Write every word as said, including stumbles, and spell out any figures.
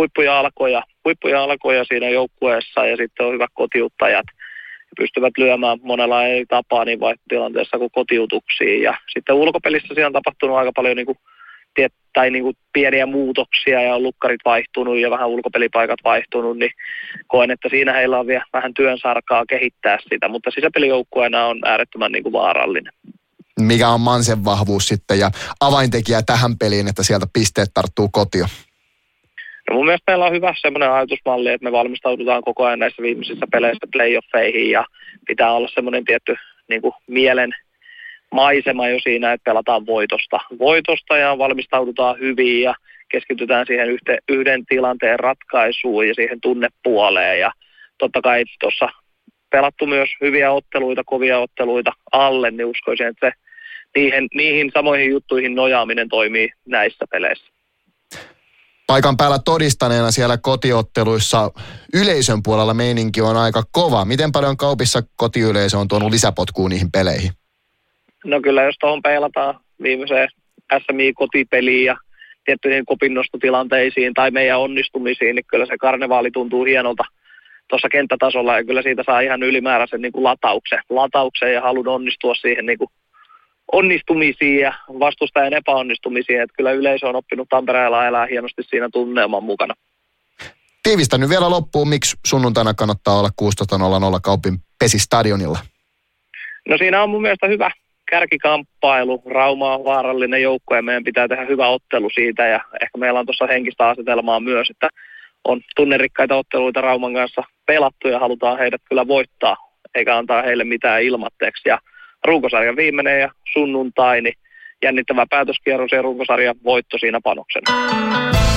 huippujalkoja, huippujalkoja siinä joukkueessa ja sitten on hyvät kotiuttajat. Pystyvät lyömään monella eri tapaa niin vaihtotilanteessa kuin kotiutuksiin. Ja sitten ulkopelissä siellä on tapahtunut aika paljon niin kuin, tiet, tai niin kuin pieniä muutoksia ja on lukkarit vaihtunut ja vähän ulkopelipaikat vaihtunut, niin koen, että siinä heillä on vielä vähän työnsarkaa kehittää sitä, mutta sisäpelijoukkueena on äärettömän niin kuin vaarallinen. Mikä on Mansen vahvuus sitten ja avaintekijä tähän peliin, että sieltä pisteet tarttuu kotiin? No mun mielestä meillä on hyvä semmoinen ajatusmalli, että me valmistaudutaan koko ajan näissä viimeisissä peleissä playoffeihin ja pitää olla semmoinen tietty niin kuin mielen maisema jo siinä, että pelataan voitosta. Voitosta ja valmistaudutaan hyvin ja keskitytään siihen yhte, yhden tilanteen ratkaisuun ja siihen tunnepuoleen. Ja totta kai tuossa pelattu myös hyviä otteluita, kovia otteluita alle, niin uskoisin, että se, niihin, niihin samoihin juttuihin nojaaminen toimii näissä peleissä. Paikan päällä todistaneena siellä kotiotteluissa yleisön puolella meininki on aika kova. Miten paljon Kaupissa kotiyleisö on tuonut lisäpotkua niihin peleihin? No kyllä, jos tuohon peilataan viimeiseen S M I-kotipeliin ja tiettyihin kopinnostotilanteisiin tai meidän onnistumisiin, niin kyllä se karnevaali tuntuu hienolta tuossa kenttätasolla ja kyllä siitä saa ihan ylimääräisen niin kuin latauksen, latauksen ja halun onnistua siihen niin kuin onnistumisiin ja vastustajan epäonnistumisiin, että kyllä yleisö on oppinut Tampereella elää hienosti siinä tunnelman mukana. Tiivistä nyt vielä loppuun, miksi sunnuntaina kannattaa olla kuusitoista nolla nolla Kaupin Pesistadionilla? No siinä on mun mielestä hyvä kärkikamppailu. Rauma on vaarallinen joukko ja meidän pitää tehdä hyvä ottelu siitä ja ehkä meillä on tuossa henkistä asetelmaa myös, että on tunnerikkaita otteluita Rauman kanssa pelattu ja halutaan heidät kyllä voittaa eikä antaa heille mitään ilmatteeksi ja runkosarjan viimeinen ja sunnuntai, niin jännittävä päätöskierros ja runkosarjan voitto siinä panoksena.